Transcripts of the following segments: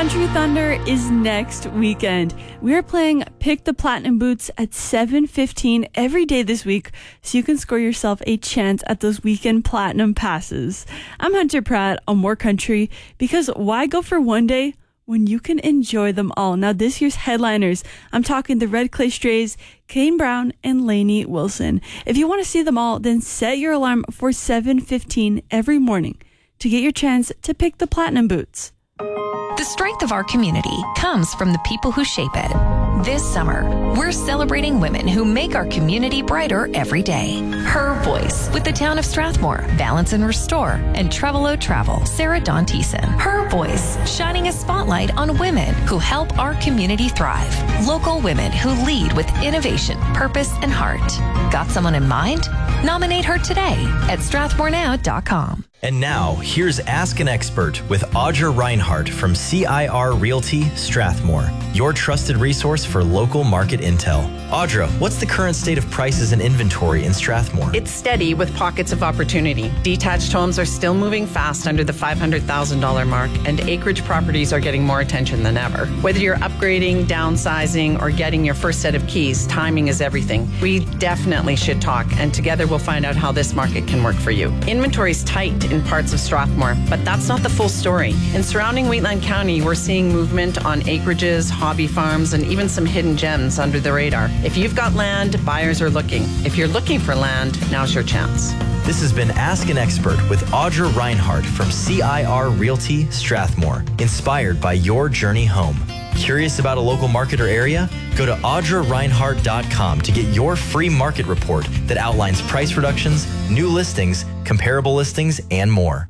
Country Thunder is next weekend. We are playing Pick the Platinum Boots at 7:15 every day this week, so you can score yourself a chance at those weekend platinum passes. I'm Hunter Pratt on More Country, because why go for one day when you can enjoy them all? Now, this year's headliners, I'm talking the Red Clay Strays, Kane Brown, and Lainey Wilson. If you want to see them all, then set your alarm for 7:15 every morning to get your chance to pick the platinum boots. The strength of our community comes from the people who shape it. This summer, we're celebrating women who make our community brighter every day. Her Voice with the town of Strathmore, Balance and Restore, and Trevelo Travel, Sarah Dawn Thiessen. Her Voice, shining a spotlight on women who help our community thrive. Local women who lead with innovation, purpose, and heart. Got someone in mind? Nominate her today at strathmorenow.com. And now, here's Ask an Expert with Audra Reinhardt from CIR Realty, Strathmore, your trusted resource for local market intel. Audra, what's the current state of prices and inventory in Strathmore? It's steady with pockets of opportunity. Detached homes are still moving fast under the $500,000 mark, and acreage properties are getting more attention than ever. Whether you're upgrading, downsizing, or getting your first set of keys, timing is everything. We definitely should talk, and together we'll find out how this market can work for you. Inventory's tight in parts of Strathmore, but that's not the full story. In surrounding Wheatland County, we're seeing movement on acreages, hobby farms, and even some hidden gems under the radar. If you've got land, buyers are looking. If you're looking for land, now's your chance. This has been Ask an Expert with Audra Reinhardt from CIR Realty, Strathmore, inspired by your journey home. Curious about a local market or area? Go to AudraReinhardt.com to get your free market report that outlines price reductions, new listings, comparable listings, and more.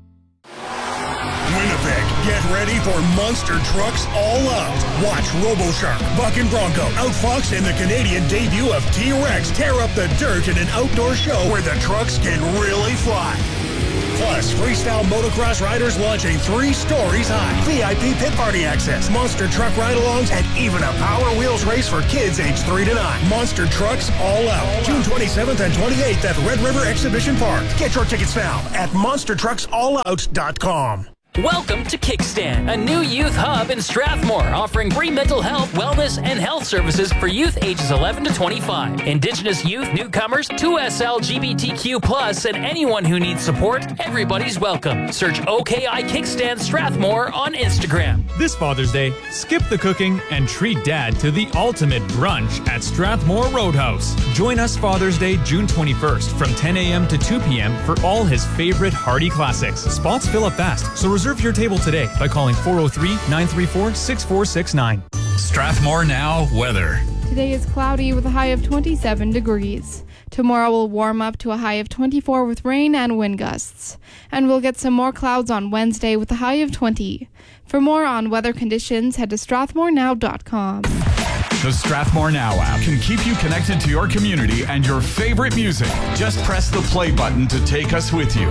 Winnipeg, get ready for Monster Trucks All Out. Watch RoboShark, Buck and Bronco, Outfox, and the Canadian debut of T-Rex tear up the dirt in an outdoor show where the trucks can really fly. Plus, freestyle motocross riders launching 3 stories high. VIP pit party access, monster truck ride-alongs, and even a Power Wheels race for kids aged 3 to 9. Monster Trucks All Out. June 27th and 28th at Red River Exhibition Park. Get your tickets now at monstertrucksallout.com. Welcome to Kickstand, a new youth hub in Strathmore, offering free mental health, wellness, and health services for youth ages 11 to 25. Indigenous youth, newcomers, 2SL, LGBTQ+, and anyone who needs support, everybody's welcome. Search OKI Kickstand Strathmore on Instagram. This Father's Day, skip the cooking and treat Dad to the ultimate brunch at Strathmore Roadhouse. Join us Father's Day, June 21st from 10 a.m. to 2 p.m. for all his favorite hearty classics. Spots fill up fast, so reserve your table today by calling 403-934-6469. Strathmore Now weather. Today is cloudy with a high of 27 degrees. Tomorrow will warm up to a high of 24 with rain and wind gusts. And we'll get some more clouds on Wednesday with a high of 20. For more on weather conditions, head to strathmorenow.com. The Strathmore Now app can keep you connected to your community and your favorite music. Just press the play button to take us with you.